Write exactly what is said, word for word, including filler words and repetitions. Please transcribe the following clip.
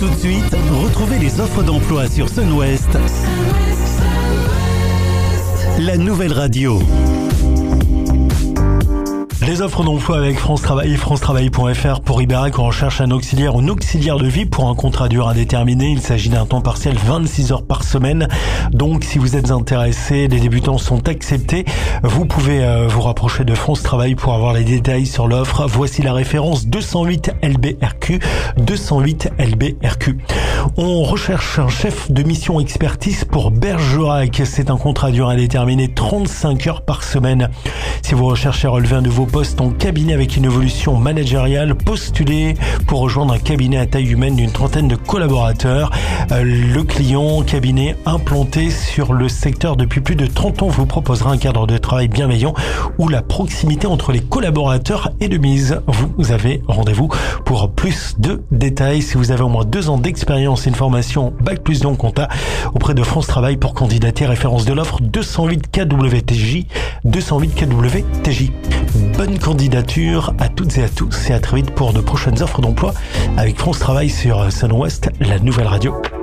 Tout de suite, retrouvez les offres d'emploi sur Sun-Ouest, la nouvelle radio. Les offres d'emploi avec France Travail et France Travail point F R pour Iberac. On recherche un auxiliaire ou une auxiliaire de vie pour un contrat dur indéterminé. Il s'agit d'un temps partiel vingt-six heures par semaine. Donc, si vous êtes intéressé, les débutants sont acceptés. Vous pouvez euh, vous rapprocher de France Travail pour avoir les détails sur l'offre. Voici la référence deux cent huit L B R Q. deux cent huit L B R Q. On recherche un chef de mission expertise pour Bergerac. C'est un contrat dur indéterminé, trente-cinq heures par semaine. Si vous recherchez à relever un nouveau poste en cabinet avec une évolution managériale, postulez pour rejoindre un cabinet à taille humaine d'une trentaine de collaborateurs. Euh, le client, cabinet implanté sur le secteur depuis plus de trente ans, vous proposera un cadre de travail bienveillant où la proximité entre les collaborateurs est de mise. Vous avez rendez-vous pour plus de détails. Si vous avez au moins deux ans d'expérience et une formation Bac plus don compta auprès de France Travail pour candidater, référence de l'offre deux cent huit K W T J, deux cent huit K W T J. Bonne candidature à toutes et à tous et à très vite pour de prochaines offres d'emploi avec France Travail sur Sun-Ouest, la nouvelle radio.